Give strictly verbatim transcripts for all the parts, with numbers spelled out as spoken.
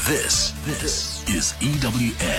This, this is E W N.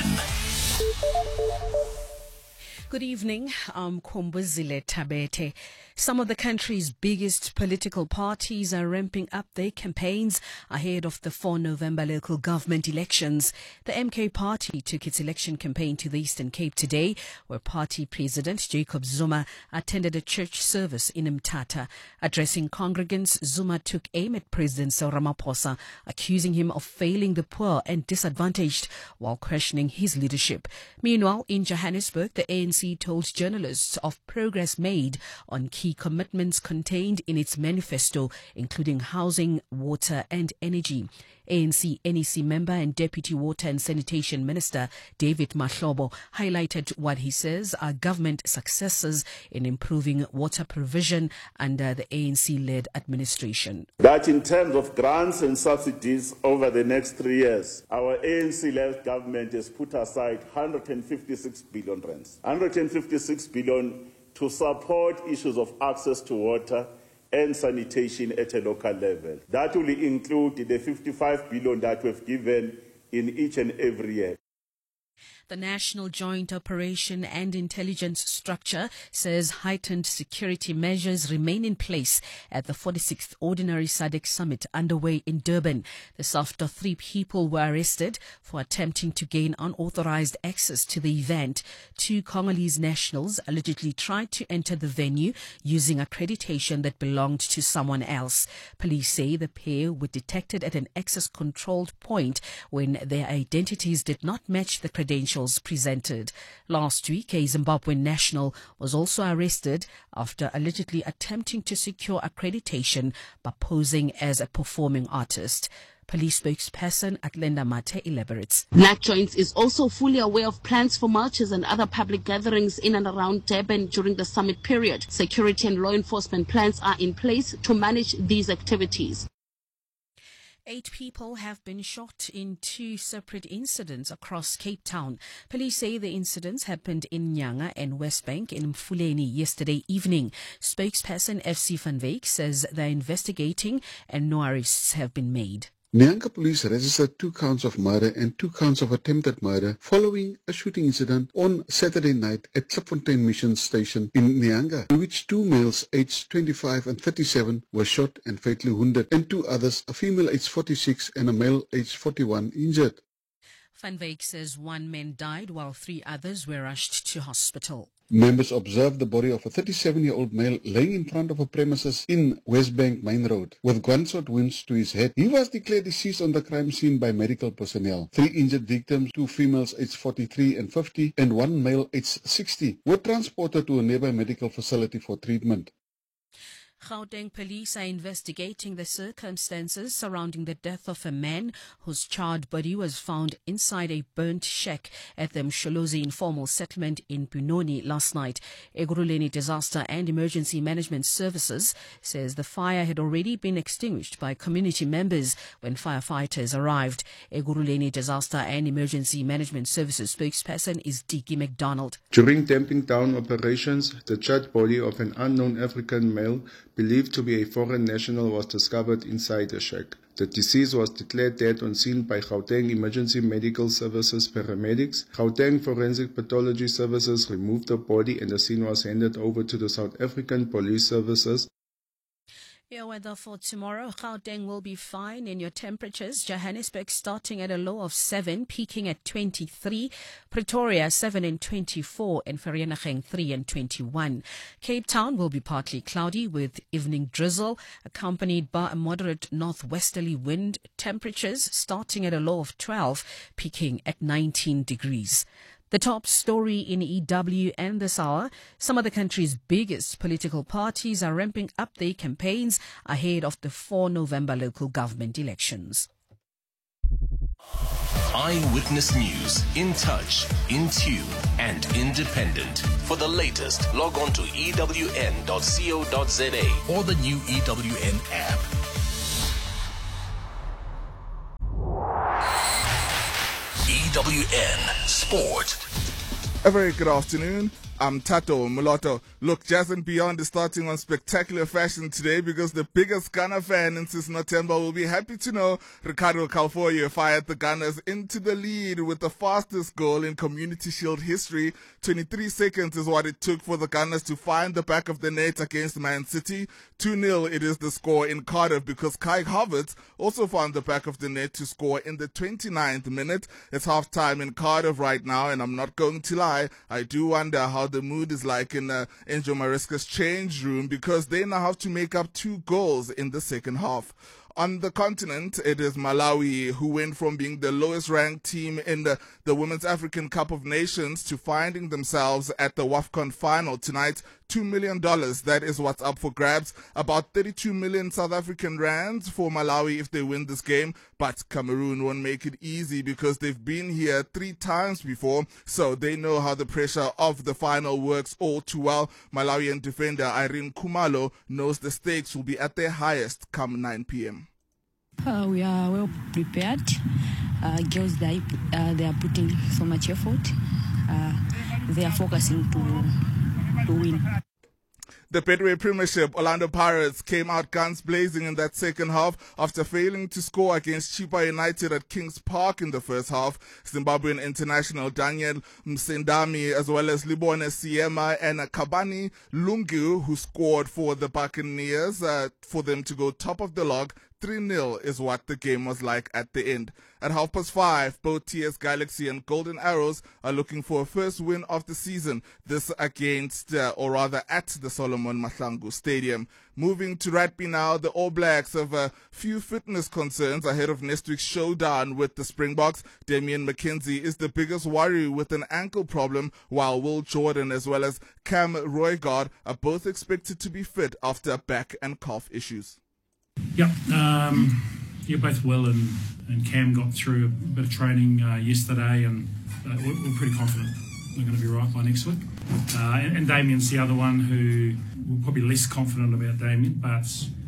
Good evening, I'm Kombuzile Tabete. Some of the country's biggest political parties are ramping up their campaigns ahead of the four November local government elections. The M K party took its election campaign to the Eastern Cape today, where party president Jacob Zuma attended a church service in Mthatha. Addressing congregants, Zuma took aim at President Cyril Ramaphosa, accusing him of failing the poor and disadvantaged while questioning his leadership. Meanwhile, in Johannesburg, the A N C told journalists of progress made on key commitments contained in its manifesto, including housing, water and energy. A N C N E C member and Deputy Water and Sanitation Minister David Mahlobo highlighted what he says are government successes in improving water provision under the A N C-led administration. That in terms of grants and subsidies over the next three years, our A N C-led government has put aside one hundred fifty-six billion rands. one hundred fifty-six billion to support issues of access to water and sanitation at a local level. That will include the fifty-five billion that we've given in each and every year. The National Joint Operation and Intelligence Structure says heightened security measures remain in place at the forty-sixth Ordinary S A D C Summit underway in Durban. This after three people were arrested for attempting to gain unauthorized access to the event. Two Congolese nationals allegedly tried to enter the venue using accreditation that belonged to someone else. Police say the pair were detected at an access-controlled point when their identities did not match the credentials presented. Last week, a Zimbabwean national was also arrested after allegedly attempting to secure accreditation by posing as a performing artist. Police spokesperson Atlenda Mate elaborates. Black Joints is also fully aware of plans for marches and other public gatherings in and around Durban during the summit period. Security and law enforcement plans are in place to manage these activities. Eight people have been shot in two separate incidents across Cape Town. Police say the incidents happened in Nyanga and Westbank in Mfuleni yesterday evening. Spokesperson F C Van Wyk says they're investigating and no arrests have been made. Nyanga police registered two counts of murder and two counts of attempted murder following a shooting incident on Saturday night at Klipfontein Mission Station in Nyanga, in which two males aged twenty-five and thirty-seven were shot and fatally wounded, and two others, a female aged forty-six and a male aged forty-one, injured. Van Wyk says one man died while three others were rushed to hospital. Members observed the body of a thirty-seven-year-old male laying in front of a premises in Westbank Main Road with gunshot wounds to his head. He was declared deceased on the crime scene by medical personnel. Three injured victims, two females aged forty-three and fifty and one male aged sixty, were transported to a nearby medical facility for treatment. Gauteng police are investigating the circumstances surrounding the death of a man whose charred body was found inside a burnt shack at the Msholozi informal settlement in Benoni last night. Ekurhuleni Disaster and Emergency Management Services says the fire had already been extinguished by community members when firefighters arrived. Ekurhuleni Disaster and Emergency Management Services spokesperson is Diki McDonald. During damping down operations, the charred body of an unknown African male believed to be a foreign national was discovered inside the shack. The deceased was declared dead on scene by Gauteng Emergency Medical Services paramedics. Gauteng Forensic Pathology Services removed the body and the scene was handed over to the South African Police Services. Your weather for tomorrow, Gauteng will be fine in your temperatures. Johannesburg starting at a low of seven, peaking at twenty-three. Pretoria seven and twenty-four, and Vereeniging three and twenty-one. Cape Town will be partly cloudy with evening drizzle, accompanied by a moderate northwesterly wind. Temperatures starting at a low of twelve, peaking at nineteen degrees. The top story in E W N this hour, some of the country's biggest political parties are ramping up their campaigns ahead of the four November local government elections. Eyewitness News, in touch, in tune, and independent. For the latest, log on to E W N dot co dot za or the new E W N app. E W N Sport. A very good afternoon. I'm Tato Muloto. Look, Jazz and Beyond is starting on spectacular fashion today because the biggest Ghana fan in Sis-Notemba will be happy to know Ricardo Calfoye fired the Gunners into the lead with the fastest goal in Community Shield history. twenty-three seconds is what it took for the Gunners to find the back of the net against Man City. two nil it is the score in Cardiff because Kai Havertz also found the back of the net to score in the twenty-ninth minute. It's half time in Cardiff right now, and I'm not going to lie, I do wonder how the mood is like in uh, Enzo Maresca's change room because they now have to make up two goals in the second half. On the continent, it is Malawi who went from being the lowest ranked team in the, the Women's African Cup of Nations to finding themselves at the WAFCON final tonight. two million dollars, that is what's up for grabs. About thirty-two million South African rands for Malawi if they win this game. But Cameroon won't make it easy because they've been here three times before, so they know how the pressure of the final works all too well. Malawian defender Irene Khumalo knows the stakes will be at their highest come nine p.m. Uh, we are well prepared. Uh, girls, they, uh, they are putting so much effort. Uh, they are focusing to, to win. The Betway Premiership, Orlando Pirates came out guns blazing in that second half after failing to score against Chippa United at Kings Park in the first half. Zimbabwean international Daniel Msendami as well as Libone Siema and Kabani Lungu, who scored for the Buccaneers uh, for them to go top of the log. three nil is what the game was like at the end. At half past five, both T S Galaxy and Golden Arrows are looking for a first win of the season. This against, uh, or rather at the Solomon Mahlangu Stadium. Moving to rugby now, the All Blacks have a few fitness concerns ahead of next week's showdown with the Springboks. Damian McKenzie is the biggest worry with an ankle problem, while Will Jordan as well as Cam Roigard are both expected to be fit after back and calf issues. Yep, um, yeah, both Will and, and Cam got through a bit of training uh, yesterday, and uh, we're, we're pretty confident they're going to be right by next week. Uh, and, and Damien's the other one who we're probably less confident about Damien, but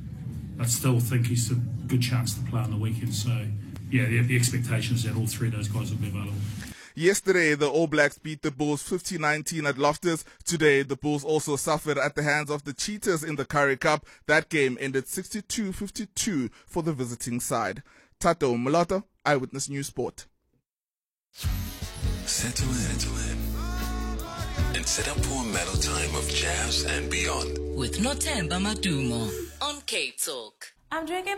I still think he's a good chance to play on the weekend. So, yeah, the, the expectation is that all three of those guys will be available. Yesterday, the All Blacks beat the Bulls fifty nineteen at Loftus. Today, the Bulls also suffered at the hands of the Cheetahs in the Currie Cup. That game ended sixty-two fifty-two for the visiting side. Tato Muloto, Eyewitness News Sport. Settle in, settle in, and set up for a mellow time of Jazz and Beyond. With Notemba Madumo on Cape Talk. I'm drinking